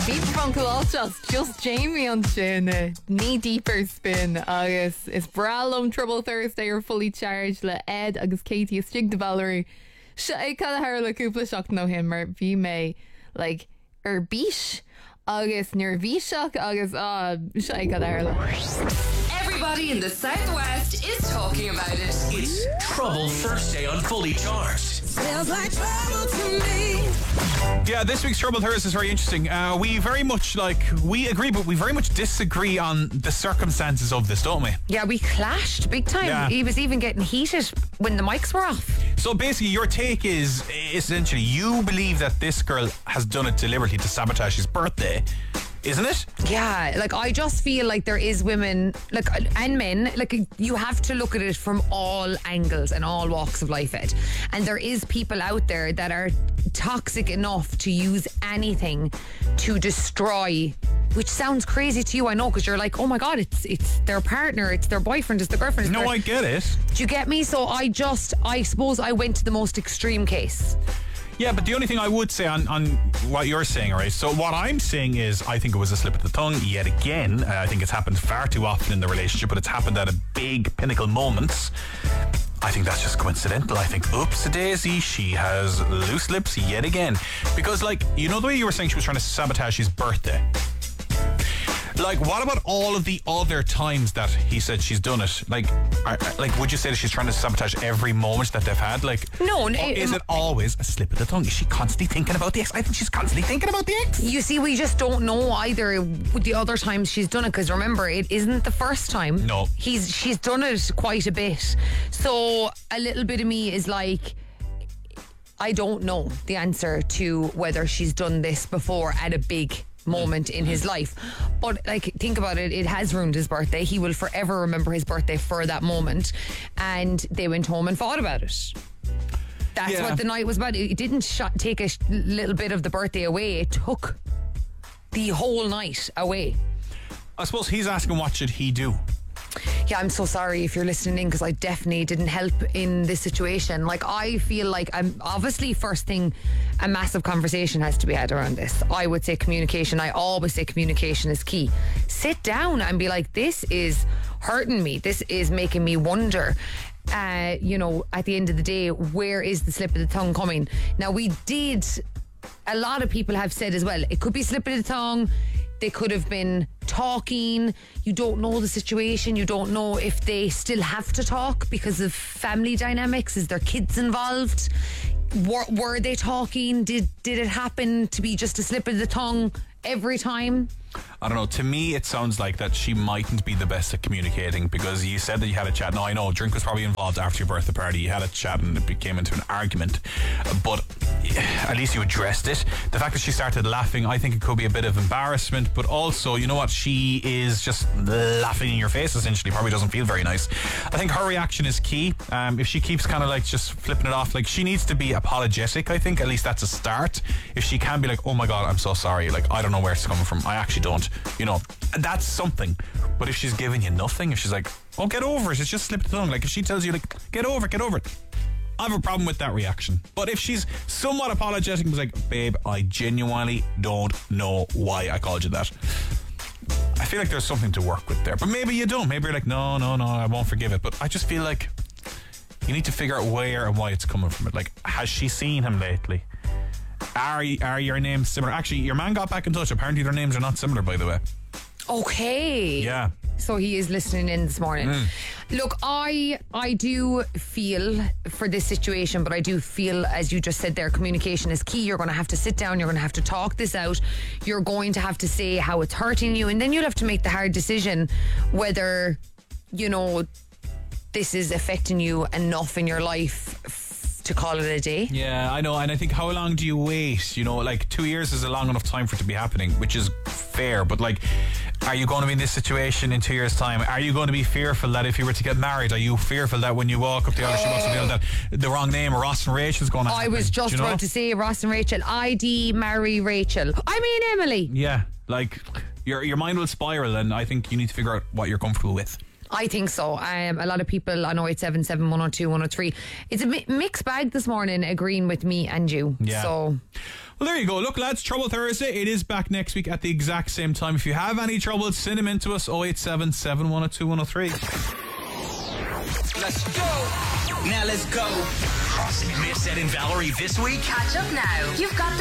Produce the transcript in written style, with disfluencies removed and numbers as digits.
Bhí fan goáilteas just Jamie an sin knee deeper spin agus is bralum Trouble Thursday ar Fully Charged le Ed agus Katie stig de Valerie se é cad haar le cúpla seach nó him mar bhí mé like ar bís agus níor bhí seach agus se é cad haar le. Everybody in the Southwest is talking about it. It's Trouble Thursday on Fully Charged. Feels like trouble to me. Yeah, this week's Trouble Thursday is very interesting. We very much we agree, but we very much disagree on the circumstances of this, don't we? Yeah, we clashed big time. Yeah. He was even getting heated when the mics were off. So basically, your take is essentially you believe that this girl has done it deliberately to sabotage his birthday, isn't it? Yeah, like I just feel like there is women and men, you have to look at it from all angles and all walks of life, Ed. And there is people out there that are toxic enough to use anything to destroy, which sounds crazy to you, I know, because you're like, oh my God, it's their partner, it's their boyfriend, it's their girlfriend. No, I get it. Do you get me? So I suppose I went to the most extreme case. Yeah, but the only thing I would say on what you're saying, right? So what I'm saying is I think it was a slip of the tongue yet again. I think it's happened far too often in the relationship, but it's happened at a big pinnacle moments. I think that's just coincidental. I think, oops-a-daisy, she has loose lips yet again. Because, you know the way you were saying she was trying to sabotage his birthday? What about all of the other times that he said she's done it? Would you say that she's trying to sabotage every moment that they've had? No. Is it always a slip of the tongue? Is she constantly thinking about the ex? I think she's constantly thinking about the ex. You see, we just don't know either the other times she's done it, because remember, it isn't the first time. No. She's done it quite a bit. So a little bit of me is like, I don't know the answer to whether she's done this before at a big moment in his life, but think about it, it has ruined his birthday. He will forever remember his birthday for that moment, and they went home and fought about it. That's what the night was about. It didn't take a little bit of the birthday away, it took the whole night away. I suppose he's asking, what should he do? Yeah, I'm so sorry if you're listening in, because I definitely didn't help in this situation. I feel like obviously first thing, a massive conversation has to be had around this. I would say communication. I always say communication is key. Sit down and be like, this is hurting me. This is making me wonder. At the end of the day, where is the slip of the tongue coming? Now, a lot of people have said as well, it could be slip of the tongue. They could have been talking. You don't know the situation. You don't know if they still have to talk because of family dynamics. Is there kids involved? Were they talking? Did it happen to be just a slip of the tongue every time? I don't know. To me, it sounds like that she mightn't be the best at communicating, because you said that you had a chat. Now, I know drink was probably involved after your birthday party. You had a chat and it became into an argument, but at least you addressed it. The fact that she started laughing, I think it could be a bit of embarrassment, but also, you know what? She is just laughing in your face, essentially. Probably doesn't feel very nice. I think her reaction is key. If she keeps kind of just flipping it off, she needs to be apologetic. I think at least that's a start. If she can be like, oh my God, I'm so sorry. I don't know where it's coming from. I actually don't. That's something. But if she's giving you nothing, if she's like, oh, get over it, it's just slipped the tongue. If she tells you, get over it, I have a problem with that reaction. But if she's somewhat apologetic and was like, babe, I genuinely don't know why I called you that, I feel like there's something to work with there. But maybe you don't. Maybe you're like, no, I won't forgive it. But I just feel like you need to figure out where and why it's coming from. Has she seen him lately? Are your names similar? Actually, your man got back in touch. Apparently their names are not similar, by the way. Okay. Yeah. So he is listening in this morning. Look, I do feel for this situation, but I do feel, as you just said there, communication is key. You're going to have to sit down. You're going to have to talk this out. You're going to have to say how it's hurting you. And then you'll have to make the hard decision whether, this is affecting you enough in your life to call it a day. Yeah, I know. And I think, how long do you wait? 2 years is a long enough time for it to be happening, which is fair. But are you going to be in this situation in 2 years' time? Are you going to be fearful that if you were to get married, are you fearful that when you walk up the aisle, she walks up the aisle, that the wrong name, Ross and Rachel, is going to happen? I was just about to say Ross and Rachel. ID marry Rachel. I mean Emily. Yeah, your mind will spiral, and I think you need to figure out what you're comfortable with. I think so. A lot of people on 0877 102 103. It's a mixed bag this morning, agreeing with me and you. Yeah. So, well, there you go. Look, lads, Trouble Thursday. It is back next week at the exact same time. If you have any trouble, send them in to us. 0877 102 103. Let's go. Now let's go. Crossing Miss Ed and Valerie this week. Catch up now. You've got